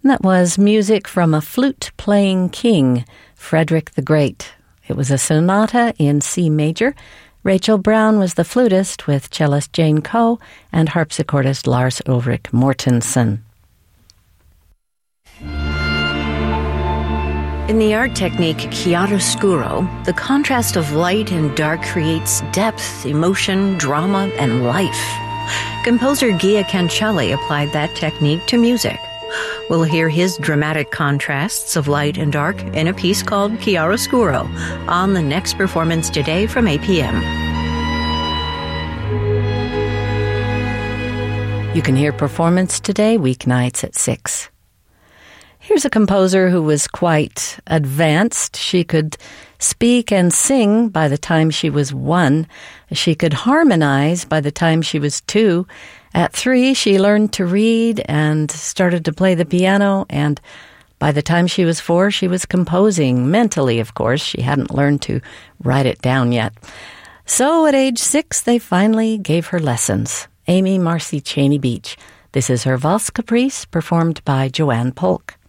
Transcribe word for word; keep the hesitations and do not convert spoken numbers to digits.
And that was music from a flute-playing king, Frederick the Great. It was a sonata in C major. Rachel Brown was the flutist with cellist Jane Coe and harpsichordist Lars Ulrik Mortensen. In the art technique chiaroscuro, the contrast of light and dark creates depth, emotion, drama, and life. Composer Gia Cancelli applied that technique to music. We'll hear his dramatic contrasts of light and dark in a piece called Chiaroscuro on the next performance today from eight p.m. You can hear Performance Today weeknights at six. Here's a composer who was quite advanced. She could speak and sing by the time she was one. She could harmonize by the time she was two. At three, she learned to read and started to play the piano, and by the time she was four, she was composing, mentally, of course. She hadn't learned to write it down yet. So at age six, they finally gave her lessons. Amy Marcy Cheney Beach. This is her Valse Caprice, performed by Joanne Polk.